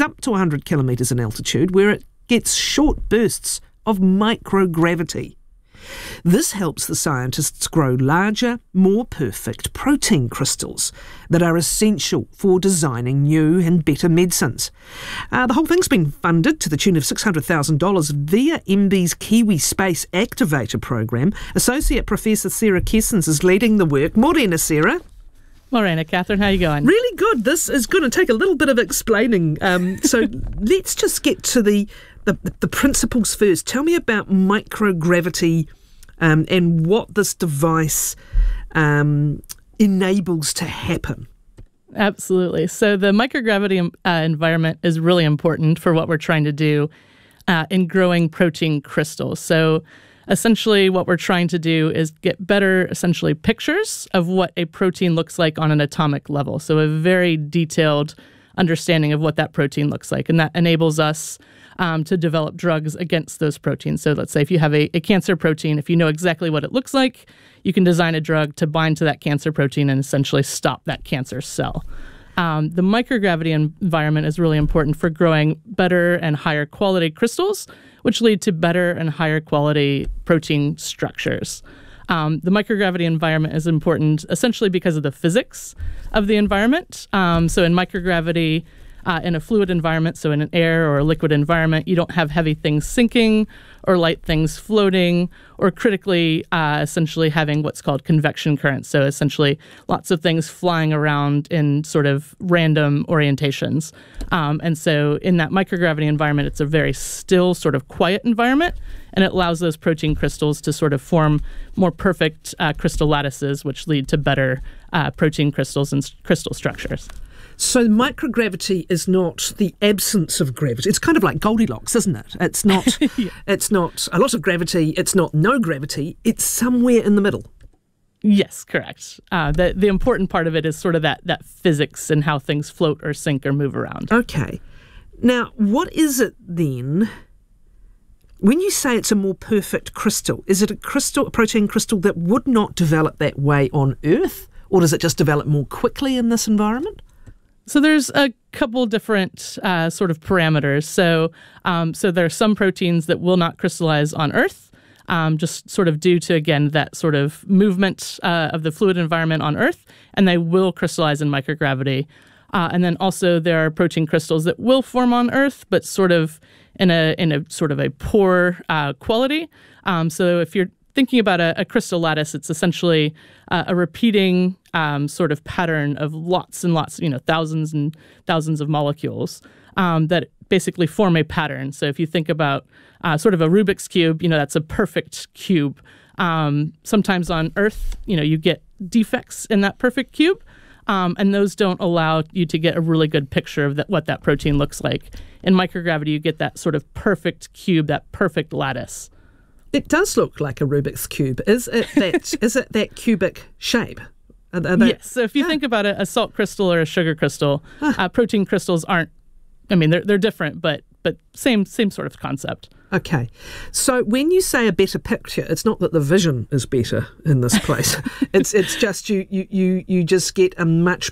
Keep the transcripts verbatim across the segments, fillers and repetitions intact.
up to one hundred kilometres in altitude, where it gets short bursts of microgravity. This helps the scientists grow larger, more perfect protein crystals that are essential for designing new and better medicines. Uh, the whole thing's been funded to the tune of six hundred thousand dollars via M B I's Kiwi Space Activator program. Associate Professor Sarah Kessens is leading the work. Morena, Sarah. Morena, Catherine, how are you going? Really good. This is going to take a little bit of explaining. Um, so let's just get to the, the, the principles first. Tell me about microgravity um, and what this device um, enables to happen. Absolutely. So the microgravity uh, environment is really important for what we're trying to do uh, in growing protein crystals. So essentially, what we're trying to do is get better, essentially, pictures of what a protein looks like on an atomic level. So a very detailed understanding of what that protein looks like. And that enables us um, to develop drugs against those proteins. So let's say if you have a, a cancer protein, if you know exactly what it looks like, you can design a drug to bind to that cancer protein and essentially stop that cancer cell. Um, the microgravity environment is really important for growing better and higher quality crystals, which lead to better and higher quality protein structures. Um, the microgravity environment is important essentially because of the physics of the environment. Um, so in microgravity, uh, in a fluid environment, so in an air or a liquid environment, you don't have heavy things sinking or light things floating, or critically, uh, essentially having what's called convection currents. So essentially lots of things flying around in sort of random orientations. Um, and so in that microgravity environment, it's a very still, sort of quiet environment, and it allows those protein crystals to sort of form more perfect uh, crystal lattices, which lead to better uh, protein crystals and st- crystal structures. So microgravity is not the absence of gravity. It's kind of like Goldilocks, isn't it? It's not yeah. It's not a lot of gravity, it's not no gravity, it's somewhere in the middle. Yes, correct. Uh, the the important part of it is sort of that that physics and how things float or sink or move around. Okay. Now, what is it then? When you say it's a more perfect crystal, is it a crystal, a protein crystal that would not develop that way on Earth? Or does it just develop more quickly in this environment? So there's a couple different uh, sort of parameters. So um, so there are some proteins that will not crystallize on Earth, um, just sort of due to, again, that sort of movement uh, of the fluid environment on Earth, and they will crystallize in microgravity. Uh, and then also there are protein crystals that will form on Earth, but sort of in a in a sort of a poor uh, quality. Um, so if you're thinking about a, a crystal lattice, it's essentially uh, a repeating um, sort of pattern of lots and lots, you know, thousands and thousands of molecules um, that basically form a pattern. So if you think about uh, sort of a Rubik's Cube, you know, that's a perfect cube. Um, sometimes on Earth, you know, you get defects in that perfect cube, um, and those don't allow you to get a really good picture of that, what that protein looks like. In microgravity, you get that sort of perfect cube, that perfect lattice. It does look like a Rubik's Cube. Is it that, is it that cubic shape? Are, are they, yes. So if you yeah. think about a, a salt crystal or a sugar crystal, huh. uh, protein crystals aren't, I mean, they're they're different, but but same same sort of concept. Okay. So when you say a better picture, it's not that the vision is better in this place. it's it's just you, you, you, you just get a much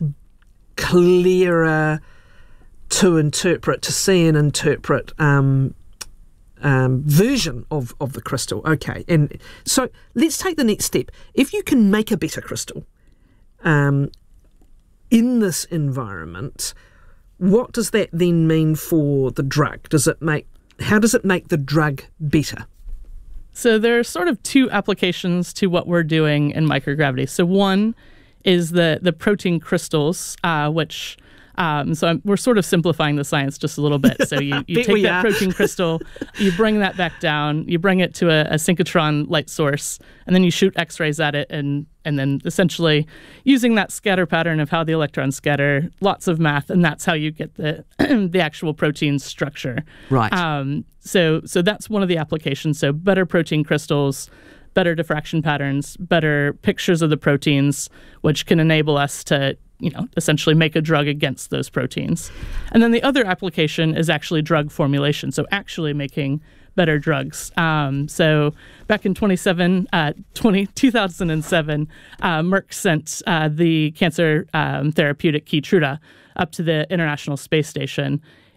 clearer to interpret, to see and interpret um Um, version of, of the crystal. Okay, and so let's take the next step. If you can make a better crystal um, in this environment, what does that then mean for the drug? Does it make how does it make the drug better? So there are sort of two applications to what we're doing in microgravity. So one is the the protein crystals, uh, which Um, so I'm, we're sort of simplifying the science just a little bit. So you, you take that are. protein crystal, you bring that back down, you bring it to a, a synchrotron light source, and then you shoot X-rays at it, and and then essentially using that scatter pattern of how the electrons scatter, lots of math, and that's how you get the the actual protein structure. Right. Um, so so that's one of the applications. So better protein crystals, better diffraction patterns, better pictures of the proteins, which can enable us to, you know, essentially make a drug against those proteins. And then the other application is actually drug formulation, so actually making better drugs. Um, so back in twenty-seven, uh, twenty, two thousand seven, uh, Merck sent uh, the cancer um, therapeutic Keytruda up to the International Space Station.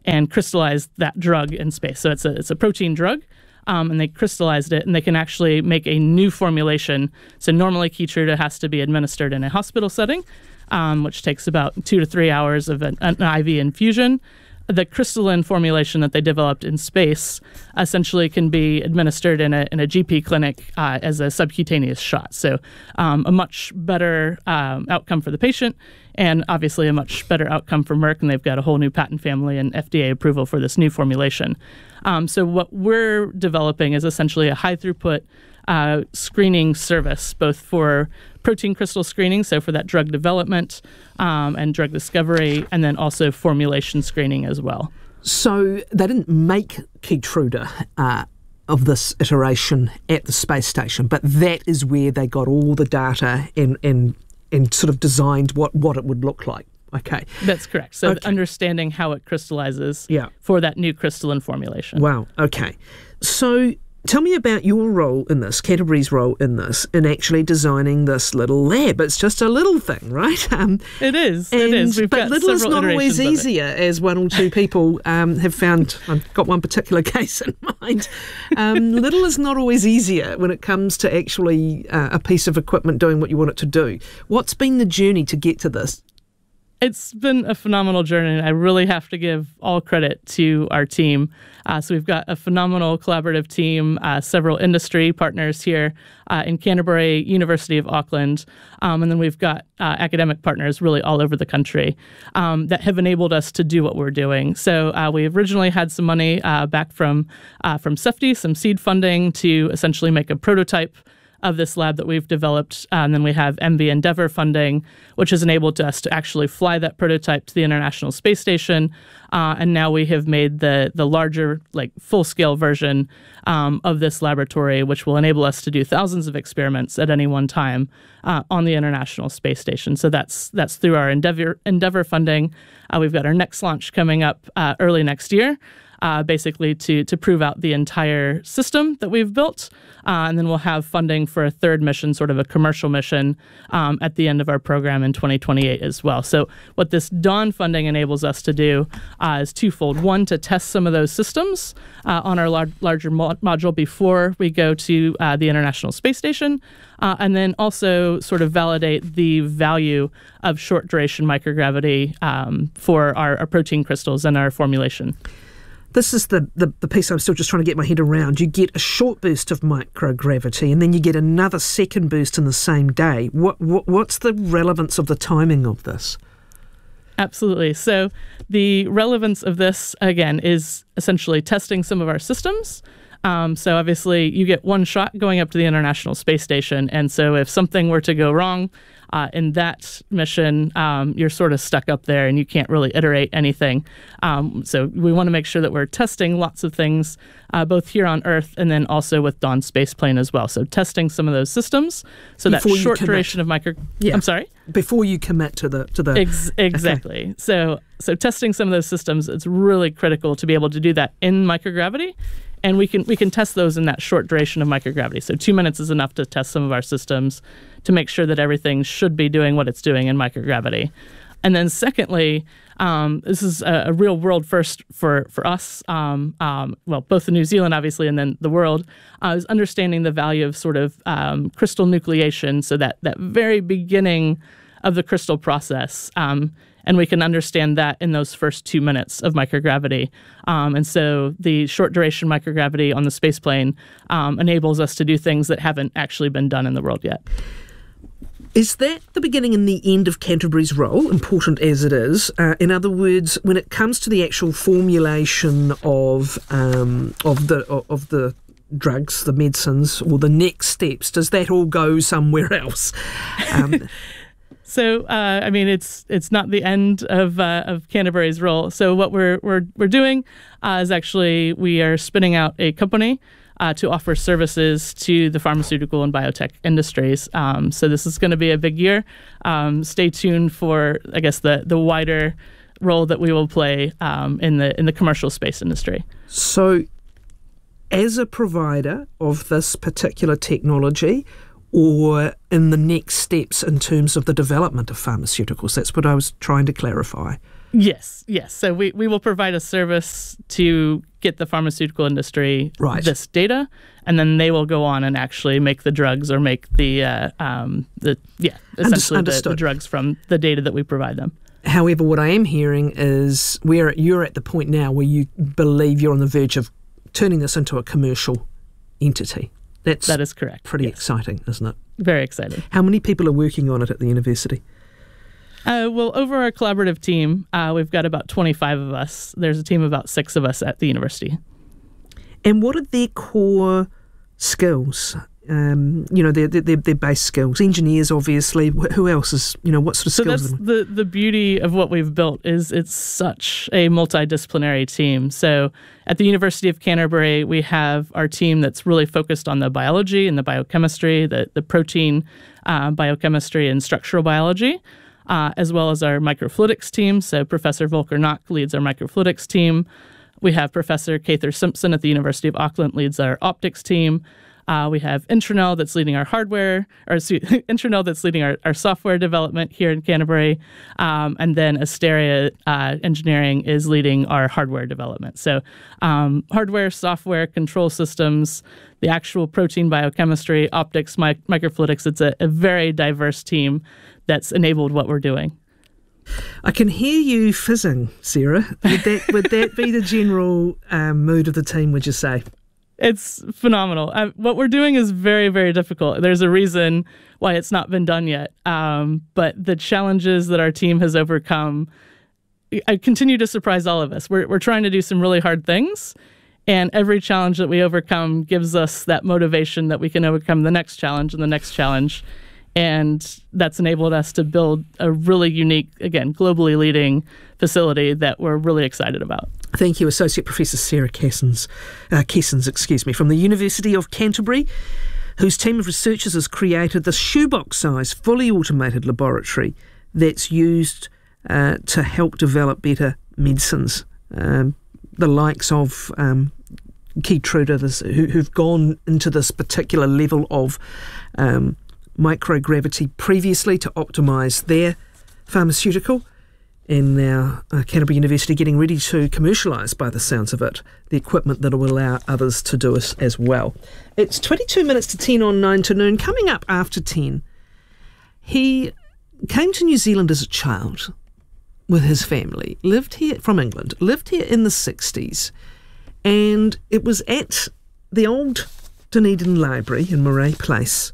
and crystallized that drug in space. So it's a it's a protein drug. Um, and they crystallized it, and they can actually make a new formulation. So normally Keytruda has to be administered in a hospital setting, um, which takes about two to three hours of an, an I V infusion. The crystalline formulation that they developed in space essentially can be administered in a in a G P clinic uh, as a subcutaneous shot. So um, a much better um, outcome for the patient, and obviously a much better outcome for Merck, and they've got a whole new patent family and F D A approval for this new formulation. Um, so what we're developing is essentially a high-throughput uh, screening service, both for protein crystal screening, so for that drug development um, and drug discovery, and then also formulation screening as well. So they didn't make Keytruda uh, of this iteration at the space station, but that is where they got all the data and and, and sort of designed what, what it would look like. Okay. That's correct. So okay. understanding how it crystallizes yeah. for that new crystalline formulation. Wow. Okay. So tell me about your role in this, Canterbury's role in this, in actually designing this little lab. It's just a little thing, right? Um, it is. And, it is. We've but got little is not always easier, it. as one or two people um, have found. I've got one particular case in mind. Um, little is not always easier when it comes to actually uh, a piece of equipment doing what you want it to do. What's been the journey to get to this? It's been a phenomenal journey, and I really have to give all credit to our team. Uh, so we've got a phenomenal collaborative team, uh, several industry partners here uh, in Canterbury, University of Auckland, um, and then we've got uh, academic partners really all over the country um, that have enabled us to do what we're doing. So uh, we originally had some money uh, back from uh, from SEFTI, some seed funding to essentially make a prototype of this lab that we've developed. Uh, and then we have M B Endeavour funding, which has enabled us to actually fly that prototype to the International Space Station. Uh, and now we have made the the larger, like full-scale version um, of this laboratory, which will enable us to do thousands of experiments at any one time uh, on the International Space Station. So that's that's through our Endeavour, Endeavour funding. Uh, we've got our next launch coming up uh, early next year. Uh, basically to to prove out the entire system that we've built. Uh, and then we'll have funding for a third mission, sort of a commercial mission, um, at the end of our program in twenty twenty-eight as well. So what this Dawn funding enables us to do uh, is twofold. One, to test some of those systems uh, on our lar- larger mo- module before we go to uh, the International Space Station, uh, and then also sort of validate the value of short-duration microgravity um, for our, our protein crystals and our formulation. This is the, the, the piece I'm still just trying to get my head around. You get a short burst of microgravity and then you get another second burst in the same day. What, what What's the relevance of the timing of this? Absolutely. So the relevance of this, again, is essentially testing some of our systems. Um, so obviously you get one shot going up to the International Space Station. And so if something were to go wrong uh, in that mission, um, you're sort of stuck up there and you can't really iterate anything. Um, so we want to make sure that we're testing lots of things, uh, both here on Earth and then also with Dawn Spaceplane as well. So testing some of those systems. So Before that short duration of micro... Yeah. I'm sorry? Before you commit to the... to the. Ex- exactly. Okay. So, so testing some of those systems, it's really critical to be able to do that in microgravity. And we can we can test those in that short duration of microgravity. So two minutes is enough to test some of our systems to make sure that everything should be doing what it's doing in microgravity. And then secondly, um, this is a, a real world first for, for us, um, um, well, both in New Zealand, obviously, and then the world, uh, is understanding the value of sort of um, crystal nucleation, so that, that very beginning of the crystal process. Um, And we can understand that in those first two minutes of microgravity. Um, and so the short duration microgravity on the spaceplane um, enables us to do things that haven't actually been done in the world yet. Is that the beginning and the end of Canterbury's role, important as it is? Uh, in other words, when it comes to the actual formulation of um, of the of the drugs, the medicines, or the next steps, does that all go somewhere else? Um, So, uh, I mean, it's it's not the end of uh, of Canterbury's role. So, what we're we're we're doing uh, is actually we are spinning out a company uh, to offer services to the pharmaceutical and biotech industries. Um, so, this is going to be a big year. Um, stay tuned for, I guess, the the wider role that we will play um, in the in the commercial space industry. So, as a provider of this particular technology, or in the next steps in terms of the development of pharmaceuticals? That's what I was trying to clarify. Yes, yes. So we, we will provide a service to get the pharmaceutical industry right. this data, and then they will go on and actually make the drugs or make the uh, um the yeah essentially the, the drugs from the data that we provide them. However, what I am hearing is where you're at the point now where you believe you're on the verge of turning this into a commercial entity. That's that is correct. Pretty yes. exciting, isn't it? Very exciting. How many people are working on it at the university? Uh, well, over our collaborative team, uh, we've got about twenty-five of us. There's a team of about six of us at the university. And what are their core skills? Um, you know, their, their their base skills. Engineers, obviously. Who else is, you know, what sort of so skills? So that's the, the beauty of what we've built is it's such a multidisciplinary team. So at the University of Canterbury, we have our team that's really focused on the biology and the biochemistry, the, the protein uh, biochemistry and structural biology. Uh, as well as our microfluidics team. So Professor Volker Knock leads our microfluidics team. We have Professor Cather Simpson at the University of Auckland leads our optics team. Uh, we have Intranel that's leading our hardware, or Intranel that's leading our, our software development here in Canterbury. Um, and then Asteria uh, Engineering is leading our hardware development. So um, hardware, software, control systems, the actual protein biochemistry, optics, mi- microfluidics. It's a, a very diverse team that's enabled what we're doing. I can hear you fizzing, Sarah. Would that, would that be the general um, mood of the team, would you say? It's phenomenal. Uh, what we're doing is very, very difficult. There's a reason why it's not been done yet. Um, but the challenges that our team has overcome I continue to surprise all of us. We're we're trying to do some really hard things, and every challenge that we overcome gives us that motivation that we can overcome the next challenge and the next challenge. And that's enabled us to build a really unique, again, globally leading facility that we're really excited about. Thank you, Associate Professor Sarah Kessens, uh, Kessens, excuse me, from the University of Canterbury, whose team of researchers has created this shoebox-sized, fully automated laboratory that's used uh, to help develop better medicines. Um, the likes of um, Keytruda, this, who, who've gone into this particular level of um, microgravity previously to optimise their pharmaceutical, and now uh, Canterbury University getting ready to commercialise, by the sounds of it, the equipment that will allow others to do it as well. It's twenty-two minutes to ten on nine to noon. Coming up after ten, he came to New Zealand as a child with his family, lived here from England, lived here in the sixties, and it was at the old Dunedin Library in Moray Place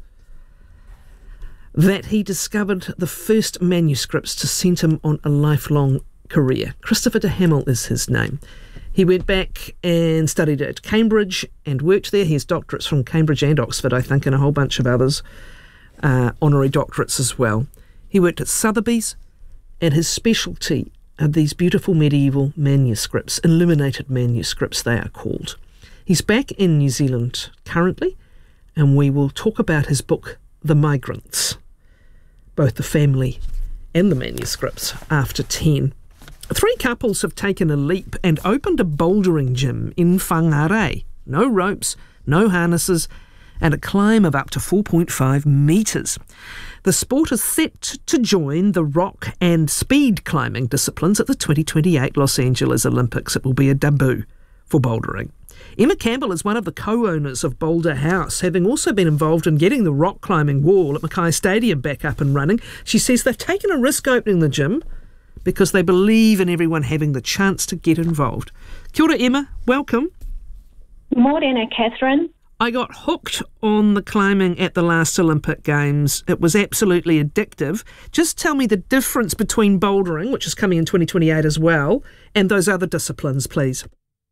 that he discovered the first manuscripts to send him on a lifelong career. Christopher de Hamel is his name. He went back and studied at Cambridge and worked there. He has doctorates from Cambridge and Oxford, I think, and a whole bunch of others, uh, honorary doctorates as well. He worked at Sotheby's, and his specialty are these beautiful medieval manuscripts, illuminated manuscripts they are called. He's back in New Zealand currently, and we will talk about his book, The Migrants, both the family and the manuscripts, after ten. Three couples have taken a leap and opened a bouldering gym in Whangarei. No ropes, no harnesses, and a climb of up to four point five metres. The sport is set to join the rock and speed climbing disciplines at the twenty twenty-eight Los Angeles Olympics. It will be a debut for bouldering. Emma Campbell is one of the co-owners of Boulder House, having also been involved in getting the rock climbing wall at Mackay Stadium back up and running. She says they've taken a risk opening the gym because they believe in everyone having the chance to get involved. Kia ora, Emma. Welcome. Morena, Catherine. I got hooked on the climbing at the last Olympic Games. It was absolutely addictive. Just tell me the difference between bouldering, which is coming in twenty twenty-eight as well, and those other disciplines, please.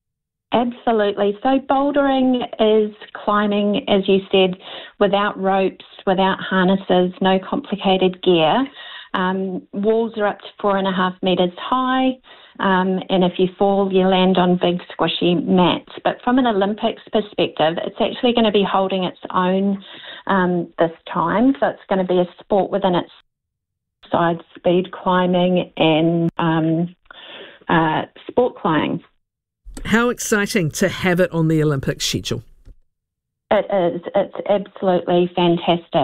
Absolutely. So bouldering is climbing, as you said, without ropes, without harnesses, no complicated gear. Um, walls are up to four and a half metres high, um, and if you fall, you land on big squishy mats. But from an Olympics perspective, it's actually going to be holding its own um, this time. So it's going to be a sport within its side, speed climbing and um, uh, sport climbing. How exciting to have it on the Olympic schedule. It is. It's absolutely fantastic.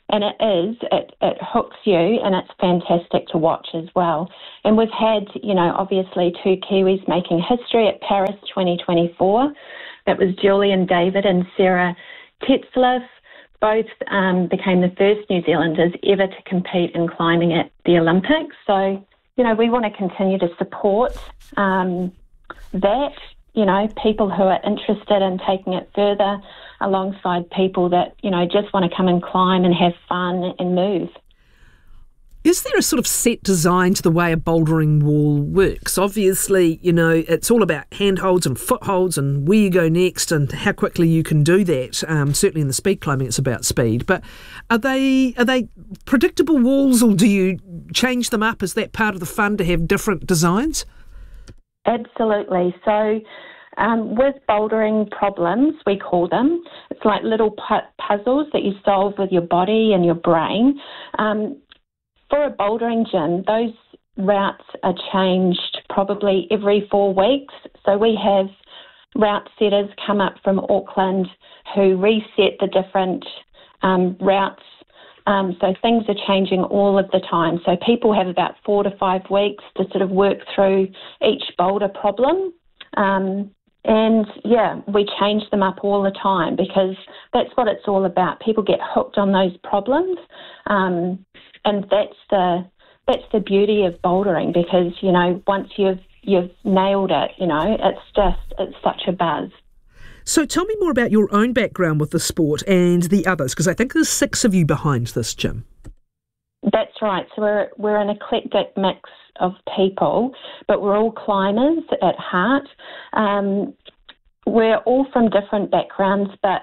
And it is, it, it hooks you, and it's fantastic to watch as well. And we've had, you know, obviously two Kiwis making history at Paris twenty twenty-four. That was Julian David and Sarah Tetzlaff. Both um, became the first New Zealanders ever to compete in climbing at the Olympics. So, you know, we want to continue to support um, that, you know, people who are interested in taking it further, alongside people that, you know, just want to come and climb and have fun and move. Is there a sort of set design to the way a bouldering wall works? Obviously, you know, it's all about handholds and footholds and where you go next and how quickly you can do that. Um, certainly in the speed climbing, it's about speed. But are they are they predictable walls, or do you change them up? Is that part of the fun to have different designs? Absolutely. So um, with bouldering problems, we call them, it's like little pu- puzzles that you solve with your body and your brain. Um, for a bouldering gym, those routes are changed probably every four weeks. So we have route setters come up from Auckland who reset the different um, routes. Um, so things are changing all of the time. So people have about four to five weeks to sort of work through each boulder problem. Um, and yeah, we change them up all the time because that's what it's all about. People get hooked on those problems. Um, and that's the that's the beauty of bouldering, because, you know, once you've you've nailed it, you know, it's just it's such a buzz. So tell me more about your own background with the sport and the others, because I think there's six of you behind this gym. That's right. So we're we're an eclectic mix of people, but we're all climbers at heart. Um, we're all from different backgrounds, but,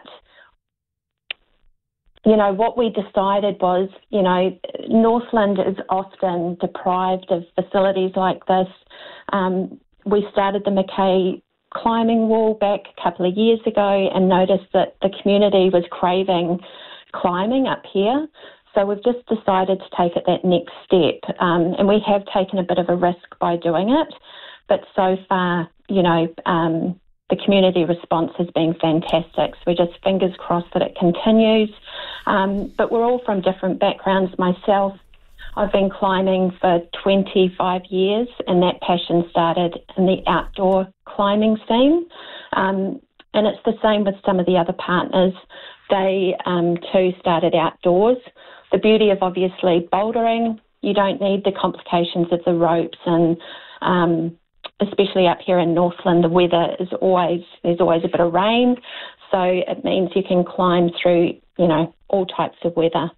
you know, what we decided was, you know, Northland is often deprived of facilities like this. Um, we started the Mackay climbing wall back a couple of years ago and noticed that the community was craving climbing up here. So we've just decided to take it that next step. Um, and we have taken a bit of a risk by doing it. But so far, you know, um, the community response has been fantastic. So we're just fingers crossed that it continues. Um, but we're all from different backgrounds. Myself, I've been climbing for twenty-five years, and that passion started in the outdoor climbing scene. Um, and it's the same with some of the other partners. They um, too started outdoors. The beauty of obviously bouldering, you don't need the complications of the ropes, and um, especially up here in Northland, the weather is always, there's always a bit of rain. So it means you can climb through, you know, all types of weather.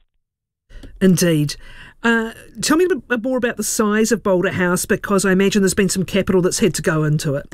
Indeed. Uh, tell me a bit more about the size of Boulder House, because I imagine there's been some capital that's had to go into it.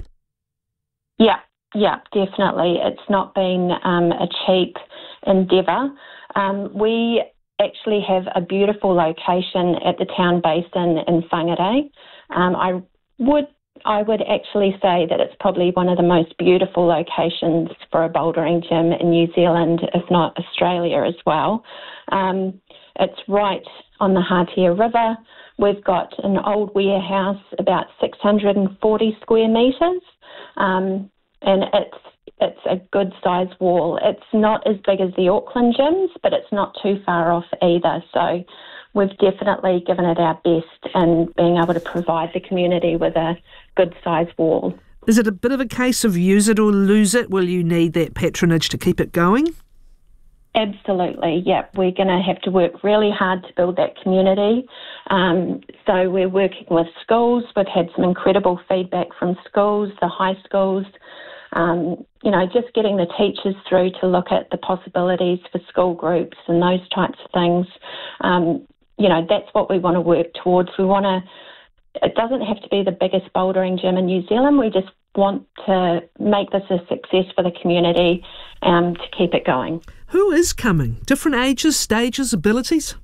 Yeah, yeah, definitely. It's not been um, a cheap endeavour. Um, we actually have a beautiful location at the town basin in Whangarei. Um, I would I would actually say that it's probably one of the most beautiful locations for a bouldering gym in New Zealand, if not Australia as well. Um, it's right on the Hatea River. We've got an old warehouse, about six hundred forty square metres, um, and it's it's a good size wall. It's not as big as the Auckland gyms, but it's not too far off either. So we've definitely given it our best in being able to provide the community with a good size wall. Is it a bit of a case of use it or lose it? Will you need that patronage to keep it going? Absolutely, yeah. We're going to have to work really hard to build that community. Um, so we're working with schools. We've had some incredible feedback from schools, the high schools. Um, you know, just getting the teachers through to look at the possibilities for school groups and those types of things. Um, you know, that's what we want to work towards. We want to, it doesn't have to be the biggest bouldering gym in New Zealand. We just want to make this a success for the community um, to keep it going. Who is coming? Different ages, stages, abilities?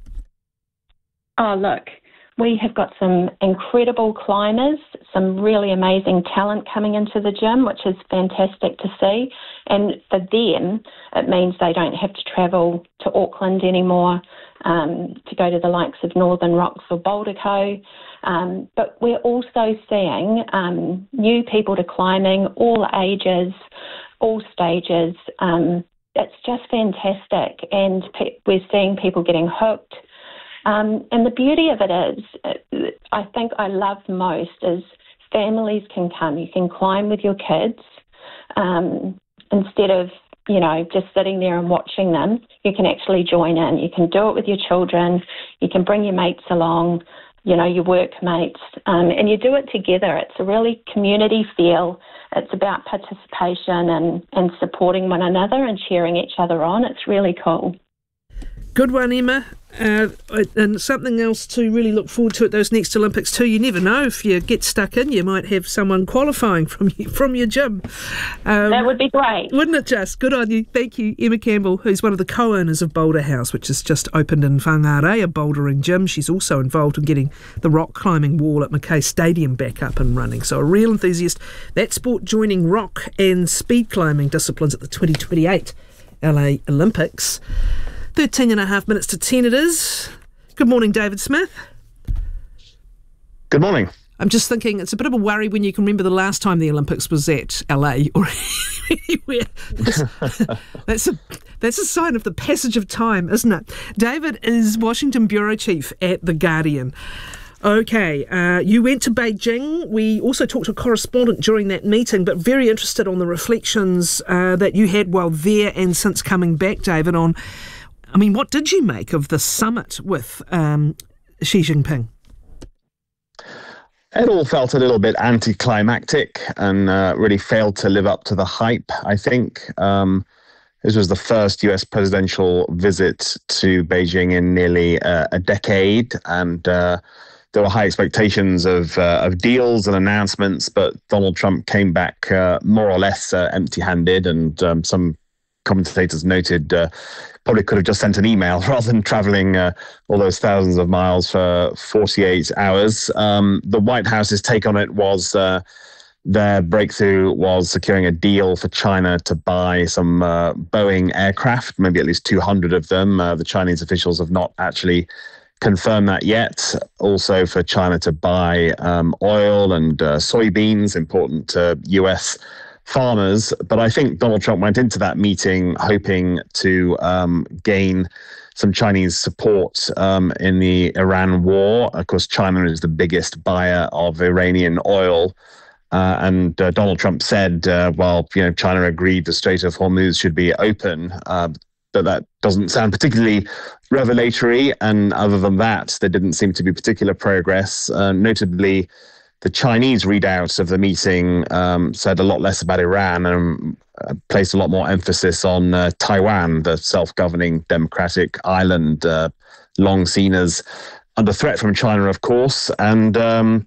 Oh, look, we have got some incredible climbers, some really amazing talent coming into the gym, which is fantastic to see. And for them, it means they don't have to travel to Auckland anymore um, to go to the likes of Northern Rocks or Boulder Co. Um, but we're also seeing um, new people to climbing, all ages, all stages. Um, it's just fantastic, and pe- we're seeing people getting hooked. Um, and the beauty of it is, I think I love most is families can come. You can climb with your kids um, instead of, you know, just sitting there and watching them. You can actually join in. You can do it with your children. You can bring your mates along, you know, your workmates, um, and you do it together. It's a really community feel. It's about participation and, and supporting one another and cheering each other on. It's really cool. Good one, Emma. Uh, and something else to really look forward to at those next Olympics too. You never know, if you get stuck in, you might have someone qualifying from you, from your gym. Um, that would be great. Wouldn't it just? Good on you. Thank you, Emma Campbell, who's one of the co-owners of Boulder House, which has just opened in Whangarei, a bouldering gym. She's also involved in getting the rock climbing wall at Mackay Stadium back up and running. So a real enthusiast. That sport joining rock and speed climbing disciplines at the twenty twenty-eight L A Olympics. thirteen and a half minutes to ten it is. Good morning, David Smith. Good morning. I'm just thinking it's a bit of a worry when you can remember the last time the Olympics was at L A or anywhere. That's, that's, a, that's a sign of the passage of time, isn't it? David is Washington Bureau Chief at The Guardian. Okay, uh, you went to Beijing. We also talked to a correspondent during that meeting, but very interested on the reflections uh, that you had while there and since coming back, David, on, I mean, what did you make of the summit with um, Xi Jinping? It all felt a little bit anticlimactic and uh, really failed to live up to the hype, I think. Um, this was the first U S presidential visit to Beijing in nearly uh, a decade, and uh, there were high expectations of uh, of deals and announcements, but Donald Trump came back uh, more or less uh, empty-handed, and um, some commentators noted uh, probably could have just sent an email rather than traveling uh, all those thousands of miles for forty-eight hours. Um, the White House's take on it was uh, their breakthrough was securing a deal for China to buy some uh, Boeing aircraft, maybe at least two hundred of them. Uh, the Chinese officials have not actually confirmed that yet. Also for China to buy um, oil and uh, soybeans, important to U S farmers. But I think Donald Trump went into that meeting hoping to um, gain some Chinese support um, in the Iran war. Of course, China is the biggest buyer of Iranian oil. Uh, and uh, Donald Trump said, uh, well, you know, China agreed the Strait of Hormuz should be open, uh, but that doesn't sound particularly revelatory. And other than that, there didn't seem to be particular progress. Uh, notably, the Chinese readout of the meeting um, said a lot less about Iran and uh, placed a lot more emphasis on uh, Taiwan, the self-governing democratic island, uh, long seen as under threat from China, of course. And um,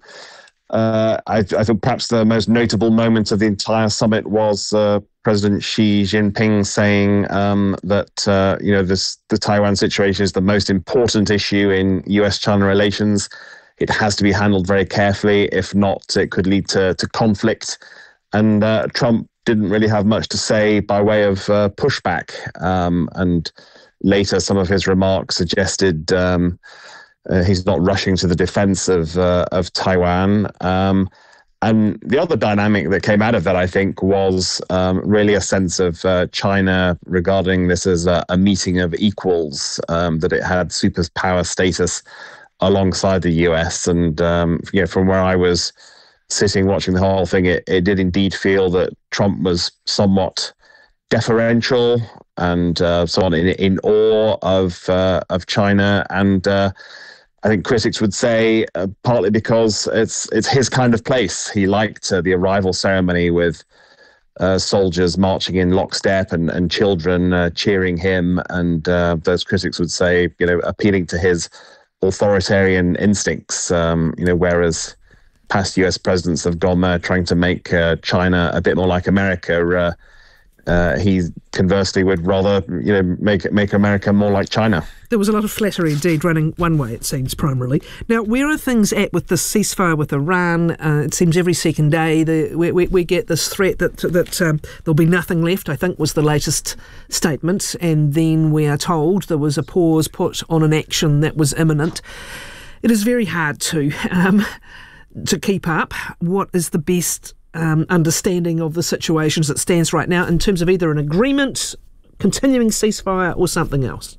uh, I, I think perhaps the most notable moment of the entire summit was uh, President Xi Jinping saying um, that uh, you know this the Taiwan situation is the most important issue in U S China relations. It has to be handled very carefully. If not, it could lead to, to conflict. And uh, Trump didn't really have much to say by way of uh, pushback. Um, and later, some of his remarks suggested um, uh, he's not rushing to the defense of uh, of Taiwan. Um, and the other dynamic that came out of that, I think, was um, really a sense of uh, China regarding this as a, a meeting of equals, um, that it had superpower status alongside the U S. And um, you know, from where I was sitting watching the whole thing, it, it did indeed feel that Trump was somewhat deferential and uh, somewhat in, in awe of uh, of China. And uh, I think critics would say uh, partly because it's it's his kind of place. He liked uh, the arrival ceremony with uh, soldiers marching in lockstep and, and children uh, cheering him. And uh, those critics would say, you know, appealing to his authoritarian instincts, um, you know, whereas past U S presidents have gone there trying to make uh, China a bit more like America. Uh, uh, he conversely would rather, you know, make make America more like China. There was a lot of flattery indeed running one way, it seems, primarily. Now, where are things at with the ceasefire with Iran? Uh, it seems every second day the, we, we, we get this threat that that um, there'll be nothing left, I think was the latest statement. And then we are told there was a pause put on an action that was imminent. It is very hard to um, to keep up. What is the best um, understanding of the situation as it stands right now in terms of either an agreement continuing ceasefire or something else?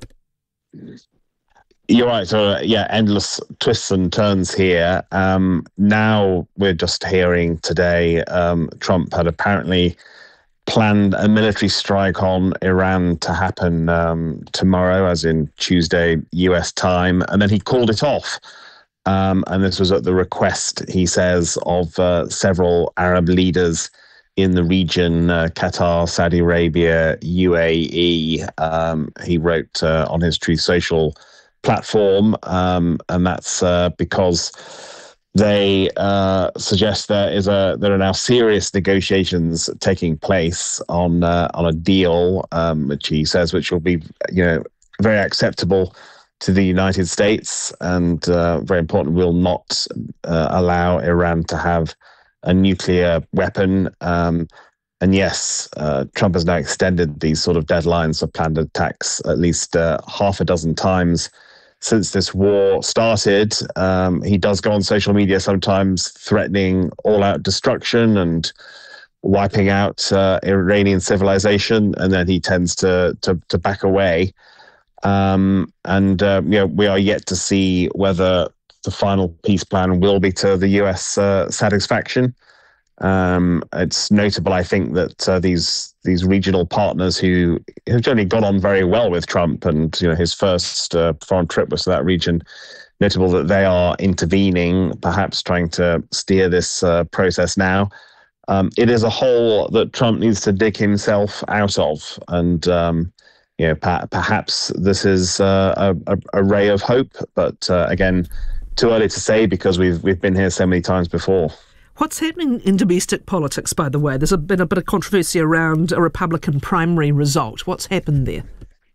You're right. So, yeah, endless twists and turns here. Um, now we're just hearing today um, Trump had apparently planned a military strike on Iran to happen um, tomorrow, as in Tuesday, U S time, and then he called it off. Um, and this was at the request, he says, of uh, several Arab leaders in the region, uh, Qatar, Saudi Arabia, U A E. Um, he wrote uh, on his Truth Social platform, um, and that's uh, because they uh, suggest there is a there are now serious negotiations taking place on uh, on a deal, um, which he says, which will be you know very acceptable to the United States and uh, very important, will not uh, allow Iran to have a nuclear weapon. Um, and yes, uh, Trump has now extended these sort of deadlines for planned attacks at least uh, half a dozen times since this war started. Um, he does go on social media sometimes threatening all-out destruction and wiping out uh, Iranian civilization, and then he tends to to, to back away. Um, and uh, you know, we are yet to see whether the final peace plan will be to the U S uh, satisfaction. Um, it's notable, I think, that uh, these these regional partners who have generally got on very well with Trump, and you know his first uh, foreign trip was to that region, notable that they are intervening, perhaps trying to steer this uh, process now. Um, it is a hole that Trump needs to dig himself out of, and um, you know per- perhaps this is uh, a, a, a ray of hope, but uh, again, too early to say because we've we've been here so many times before. What's happening in domestic politics, by the way? There's been a bit of controversy around a Republican primary result. What's happened there?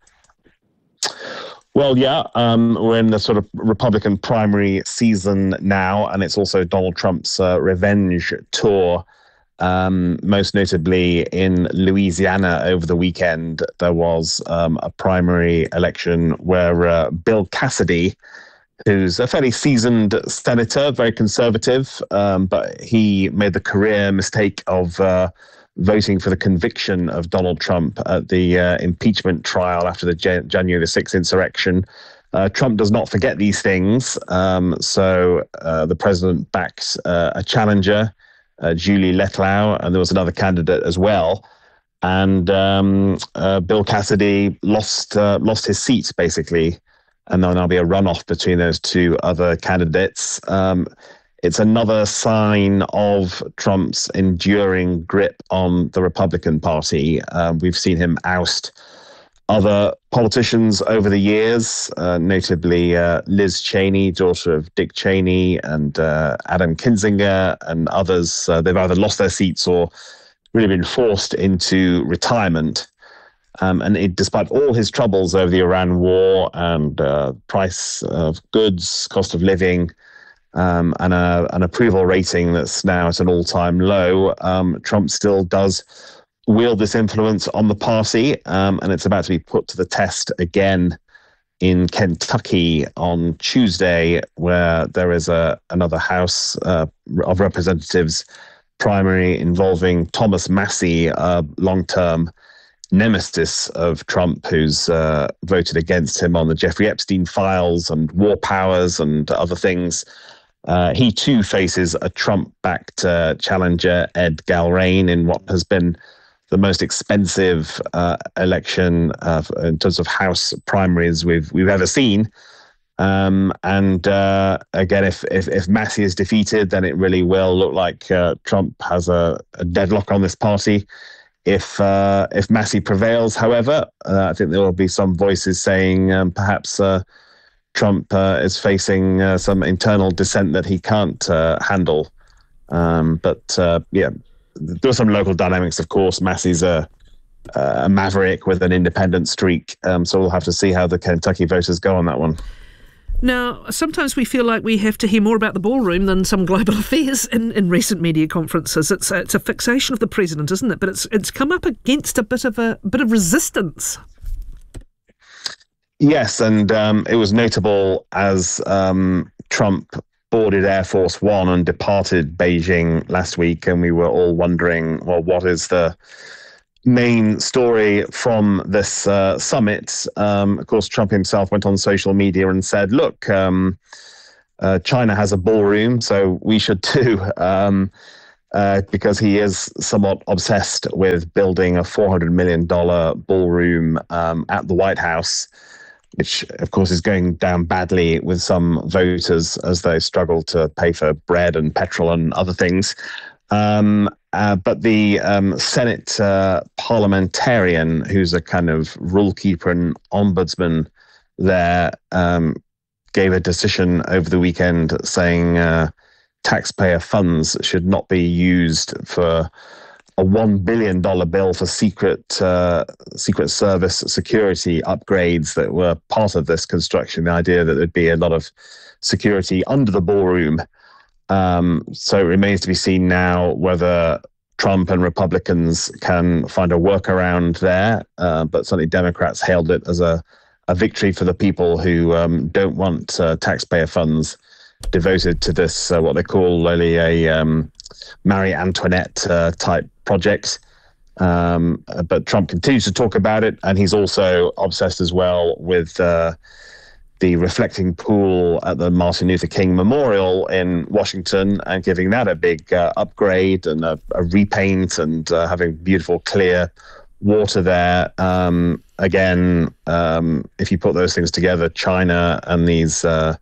Well, yeah, um, we're in the sort of Republican primary season now, and it's also Donald Trump's uh, revenge tour. Um, most notably in Louisiana over the weekend, there was um, a primary election where uh, Bill Cassidy, who's a fairly seasoned senator, very conservative, um, but he made the career mistake of uh, voting for the conviction of Donald Trump at the uh, impeachment trial after the Jan- January the sixth insurrection. Uh, Trump does not forget these things, um, so uh, the president backs uh, a challenger, uh, Julie Letlau, and there was another candidate as well. And um, uh, Bill Cassidy lost uh, lost his seat, basically. And then there'll be a runoff between those two other candidates. Um, it's another sign of Trump's enduring grip on the Republican Party. Um, we've seen him oust other politicians over the years, uh, notably uh, Liz Cheney, daughter of Dick Cheney, and uh, Adam Kinzinger, and others. Uh, they've either lost their seats or really been forced into retirement. Um, and it, despite all his troubles over the Iran war and uh, price of goods, cost of living, um, and a, an approval rating that's now at an all-time low, um, Trump still does wield this influence on the party, um, and it's about to be put to the test again in Kentucky on Tuesday, where there is a another House uh, of Representatives primary involving Thomas Massie, a long-term nemesis of Trump, who's uh, voted against him on the Jeffrey Epstein files and war powers and other things. Uh, he too faces a Trump-backed uh, challenger, Ed Galrain, in what has been the most expensive uh, election uh, in terms of House primaries we've we've ever seen. Um, and uh, again, if, if if Massie is defeated, then it really will look like uh, Trump has a, a deadlock on this party. If uh, if Massie prevails, however, uh, I think there will be some voices saying um, perhaps uh, Trump uh, is facing uh, some internal dissent that he can't uh, handle. Um, but uh, yeah, there are some local dynamics, of course. Massie's a, a maverick with an independent streak, um, so we'll have to see how the Kentucky voters go on that one. Now, sometimes we feel like we have to hear more about the ballroom than some global affairs in, in recent media conferences. It's a, it's a fixation of the president, isn't it? But it's it's come up against a bit of a, a bit of resistance. Yes, and um, it was notable as um, Trump boarded Air Force One and departed Beijing last week, and we were all wondering, well, what is the main story from this uh, summit. Um, of course, Trump himself went on social media and said, look, um, uh, China has a ballroom, so we should too, um, uh, because he is somewhat obsessed with building a four hundred million dollars ballroom um, at the White House, which, of course, is going down badly with some voters as they struggle to pay for bread and petrol and other things. Um, uh, but the um, Senate uh, parliamentarian, who's a kind of rule keeper and ombudsman there, um, gave a decision over the weekend saying uh, taxpayer funds should not be used for a one billion dollars bill for secret uh, secret service security upgrades that were part of this construction. The idea that there'd be a lot of security under the ballroom. Um, so it remains to be seen now whether Trump and Republicans can find a workaround there. Uh, but certainly Democrats hailed it as a, a victory for the people who um, don't want uh, taxpayer funds devoted to this, uh, what they call really a um, Marie Antoinette uh, type project. Um, but Trump continues to talk about it, and he's also obsessed as well with uh, the reflecting pool at the Martin Luther King Memorial in Washington and giving that a big uh, upgrade and a, a repaint and uh, having beautiful, clear water there. Um, again, um, if you put those things together, China and these uh,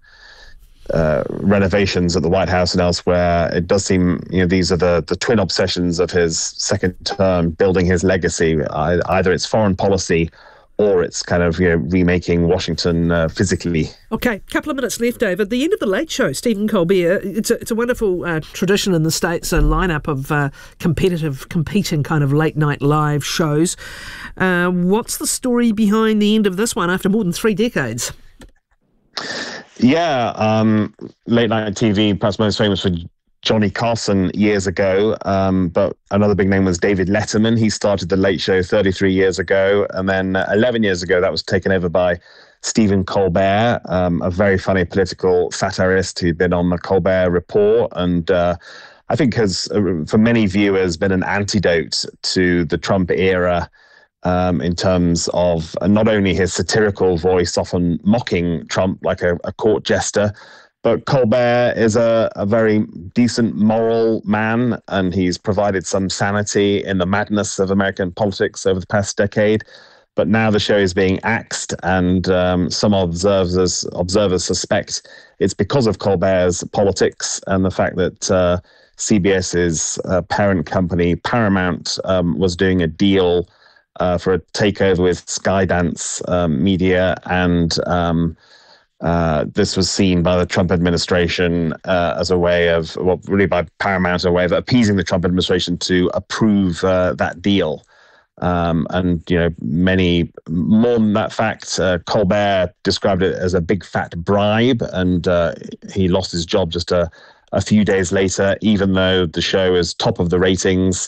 uh, renovations at the White House and elsewhere, it does seem, you know, these are the, the twin obsessions of his second term, building his legacy. I, either it's foreign policy or it's kind of, you know, remaking Washington uh, physically. Okay, a couple of minutes left, David. The end of the Late Show, Stephen Colbert. It's a, it's a wonderful uh, tradition in the States, a lineup of uh, competitive, competing kind of late night live shows. Uh, what's the story behind the end of this one after more than three decades? Yeah, um, late night T V, perhaps most famous for Johnny Carson years ago, um, but another big name was David Letterman. He started The Late Show thirty-three years ago, and then uh, eleven years ago, that was taken over by Stephen Colbert, um, a very funny political satirist who'd been on the Colbert Report, and uh, I think has, uh, for many viewers, been an antidote to the Trump era um, in terms of uh, not only his satirical voice, often mocking Trump like a, a court jester, but Colbert is a, a very decent moral man, and he's provided some sanity in the madness of American politics over the past decade. But now the show is being axed, and um, some observers observers suspect it's because of Colbert's politics and the fact that uh, CBS's uh, parent company, Paramount, um, was doing a deal uh, for a takeover with Skydance um, Media, and um, Uh, this was seen by the Trump administration uh, as a way of, well, really by Paramount, a way of appeasing the Trump administration to approve uh, that deal. Um, and, you know, many more than that fact, uh, Colbert described it as a big fat bribe, and uh, he lost his job just a, a few days later, even though the show is top of the ratings.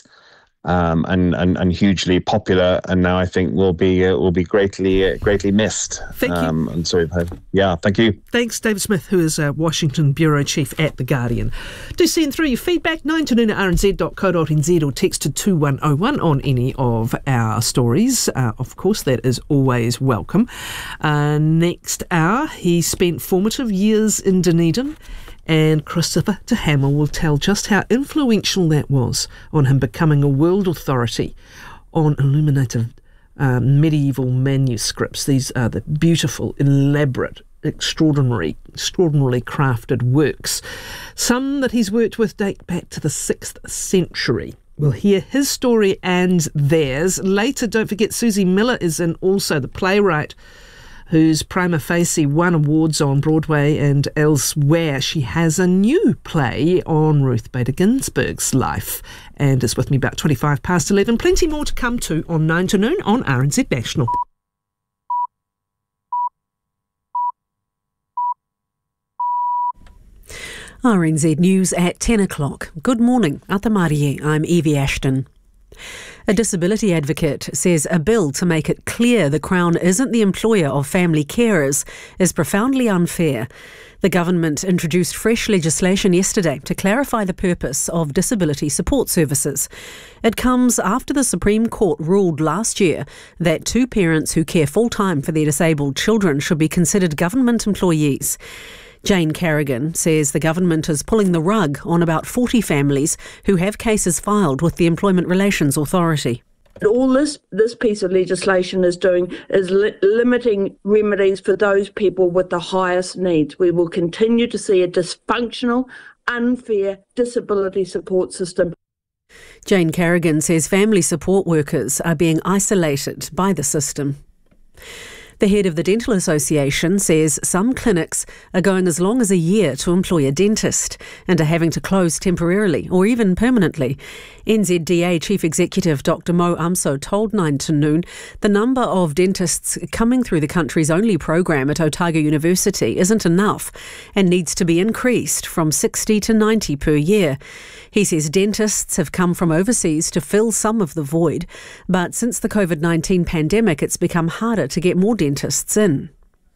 Um, and, and and hugely popular, and now I think will be uh, will be greatly uh, greatly missed. Thank you. Um, and so, yeah, thank you. Thanks, David Smith, who is a Washington bureau chief at The Guardian. Do send through your feedback, nine to noon at r n z dot co dot n z, or text to two one oh one on any of our stories. Uh, of course, that is always welcome. Uh, next hour, he spent formative years in Dunedin, and Christopher de Hamel will tell just how influential that was on him becoming a world authority on illuminated uh, medieval manuscripts. These are the beautiful, elaborate, extraordinary, extraordinarily crafted works. Some that he's worked with date back to the sixth century. We'll hear his story and theirs. Later, don't forget, Susie Miller is in also, the playwright whose prima facie won awards on Broadway and elsewhere. She has a new play on Ruth Bader Ginsburg's life and is with me about twenty-five past eleven. Plenty more to come to on nine to noon on R N Z National. R N Z News at ten o'clock. Good morning. Atamarie, I'm Evie Ashton. A disability advocate says a bill to make it clear the Crown isn't the employer of family carers is profoundly unfair. The government introduced fresh legislation yesterday to clarify the purpose of disability support services. It comes after the Supreme Court ruled last year that two parents who care full-time for their disabled children should be considered government employees. Jane Carrigan says the government is pulling the rug on about forty families who have cases filed with the Employment Relations Authority. All this this piece of legislation is doing is li- limiting remedies for those people with the highest needs. We will continue to see a dysfunctional, unfair disability support system. Jane Carrigan says family support workers are being isolated by the system. The head of the Dental Association says some clinics are going as long as a year to employ a dentist and are having to close temporarily or even permanently. N Z D A Chief Executive Doctor Mo Umso told Nine to Noon the number of dentists coming through the country's only program at Otago University isn't enough and needs to be increased from sixty to ninety per year. He says dentists have come from overseas to fill some of the void, but since the COVID nineteen pandemic it's become harder to get more dentists in.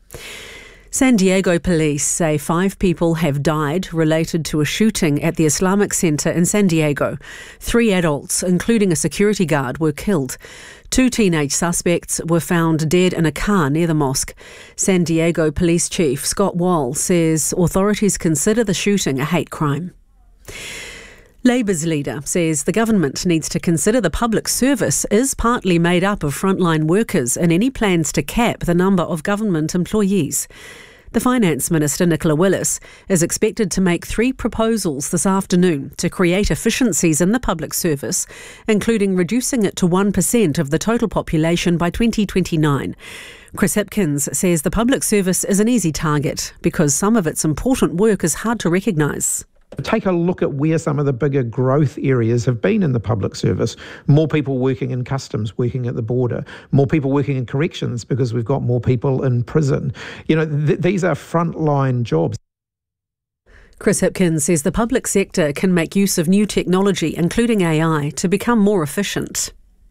San Diego police say five people have died related to a shooting at the Islamic Center in San Diego. Three adults, including a security guard, were killed. Two teenage suspects were found dead in a car near the mosque. San Diego Police Chief Scott Wall says authorities consider the shooting a hate crime. Labour's leader says the government needs to consider the public service is partly made up of frontline workers in any plans to cap the number of government employees. The Finance Minister, Nicola Willis, is expected to make three proposals this afternoon to create efficiencies in the public service, including reducing it to one percent of the total population by twenty twenty-nine. Chris Hipkins says the public service is an easy target because some of its important work is hard to recognise. Take a look at where some of the bigger growth areas have been in the public service. More people working in customs, working at the border. More people working in corrections because we've got more people in prison. You know, th- these are frontline jobs. Chris Hipkins says the public sector can make use of new technology, including A I, to become more efficient.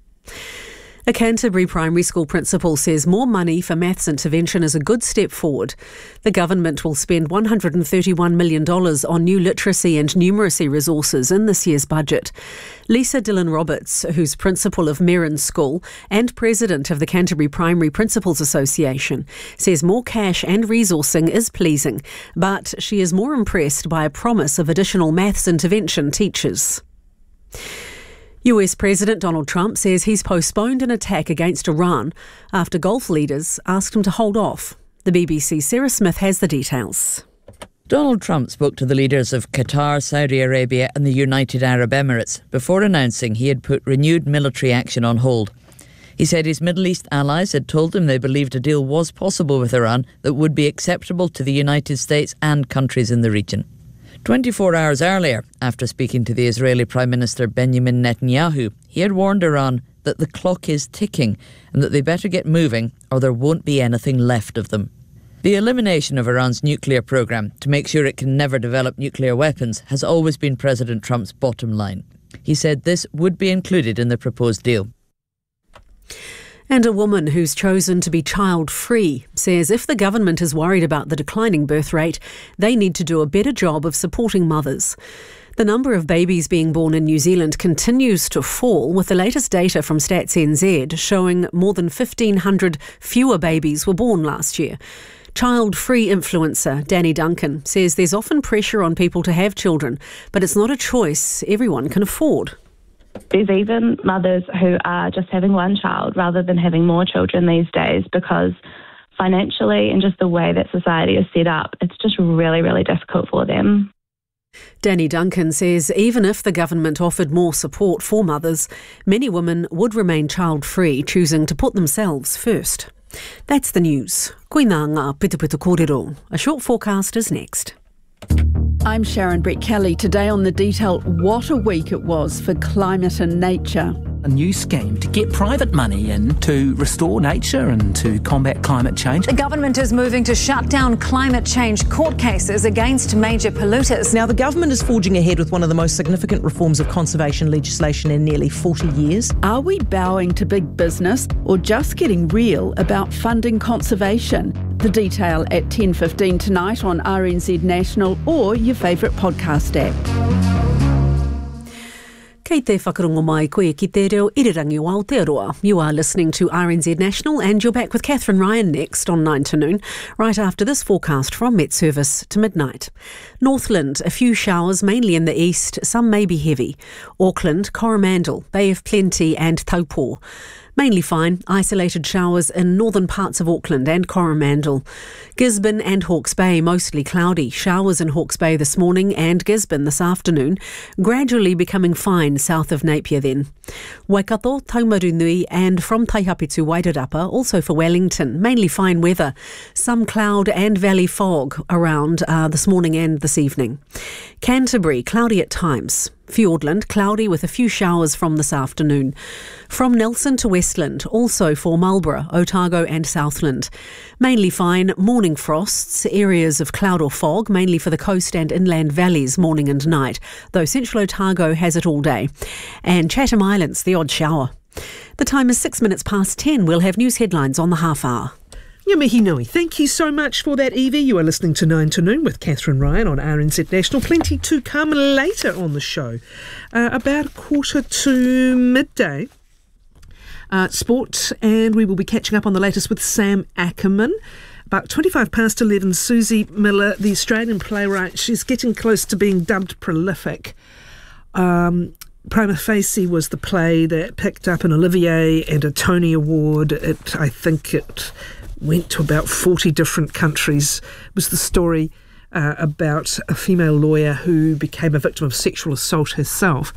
A Canterbury primary school principal says more money for maths intervention is a good step forward. The government will spend one hundred thirty-one million dollars on new literacy and numeracy resources in this year's budget. Lisa Dillon-Roberts, who's principal of Merrin School and president of the Canterbury Primary Principals Association, says more cash and resourcing is pleasing, but she is more impressed by a promise of additional maths intervention teachers. U S President Donald Trump says he's postponed an attack against Iran after Gulf leaders asked him to hold off. The B B C's Sarah Smith has the details. Donald Trump spoke to the leaders of Qatar, Saudi Arabia and the United Arab Emirates before announcing he had put renewed military action on hold. He said his Middle East allies had told him they believed a deal was possible with Iran that would be acceptable to the United States and countries in the region. twenty-four hours earlier, after speaking to the Israeli Prime Minister Benjamin Netanyahu, he had warned Iran that the clock is ticking and that they better get moving or there won't be anything left of them. The elimination of Iran's nuclear program to make sure it can never develop nuclear weapons has always been President Trump's bottom line. He said this would be included in the proposed deal. And a woman who's chosen to be child-free says if the government is worried about the declining birth rate, they need to do a better job of supporting mothers. The number of babies being born in New Zealand continues to fall, with the latest data from Stats N Z showing more than fifteen hundred fewer babies were born last year. Child-free influencer Danny Duncan says there's often pressure on people to have children, but it's not a choice everyone can afford. There's even mothers who are just having one child rather than having more children these days because financially and just the way that society is set up, it's just really, really difficult for them. Danny Duncan says even if the government offered more support for mothers, many women would remain child-free, choosing to put themselves first. That's the news. Koina ngā Pitupitu Kōrero. A short forecast is next. I'm Sharon Brett-Kelly. Today on The Detail, what a week it was for climate and nature. A new scheme to get private money in to restore nature and to combat climate change. The government is moving to shut down climate change court cases against major polluters. Now, the government is forging ahead with one of the most significant reforms of conservation legislation in nearly forty years. Are we bowing to big business or just getting real about funding conservation? The Detail at ten fifteen tonight on R N Z National or your favourite podcast app. Kei te whakarongo mai koe ki te reo irirangi o Aotearoa. You are listening to R N Z National and you're back with Catherine Ryan next on nine to noon, right after this forecast from Met Service to midnight. Northland, a few showers, mainly in the east, some may be heavy. Auckland, Coromandel, Bay of Plenty and Taupō. Mainly fine, isolated showers in northern parts of Auckland and Coromandel. Gisborne and Hawke's Bay, mostly cloudy. Showers in Hawke's Bay this morning and Gisborne this afternoon, gradually becoming fine south of Napier then. Waikato, Taumarunui and from Taihape to Wairarapa, also for Wellington, mainly fine weather. Some cloud and valley fog around uh, this morning and this evening. Canterbury, cloudy at times. Fiordland, cloudy with a few showers from this afternoon. From Nelson to Westland, also for Marlborough, Otago and Southland. Mainly fine, morning frosts, areas of cloud or fog, mainly for the coast and inland valleys morning and night, though Central Otago has it all day. And Chatham Islands, the odd shower. The time is six minutes past ten. We'll have news headlines on the half hour. Ngā mihi nui. Thank you so much for that, Evie. You are listening to nine to noon with Catherine Ryan on R N Z National. Plenty to come later on the show. Uh, about a quarter to midday. Uh, sport, and we will be catching up on the latest with Sam Ackerman. About twenty-five past eleven, Susie Miller, the Australian playwright, she's getting close to being dubbed prolific. Um, Prima Facie was the play that picked up an Olivier and a Tony Award. It, I think it went to about forty different countries. It was the story uh, about a female lawyer who became a victim of sexual assault herself.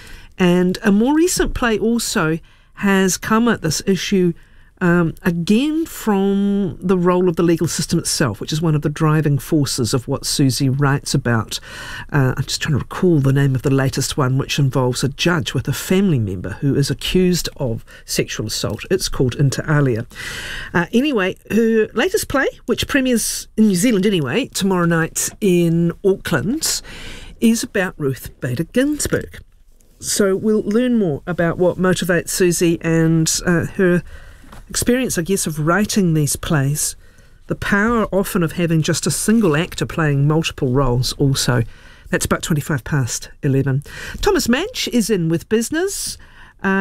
And a more recent play also has come at this issue um, again from the role of the legal system itself, which is one of the driving forces of what Susie writes about. Uh, I'm just trying to recall the name of the latest one, which involves a judge with a family member who is accused of sexual assault. It's called Inter alia. Uh, anyway, her latest play, which premieres in New Zealand anyway, tomorrow night in Auckland, is about Ruth Bader Ginsburg. So we'll learn more about what motivates Susie and uh, her experience, I guess, of writing these plays. The power often of having just a single actor playing multiple roles also. That's about twenty-five past eleven. Thomas Manch is in with business. Uh,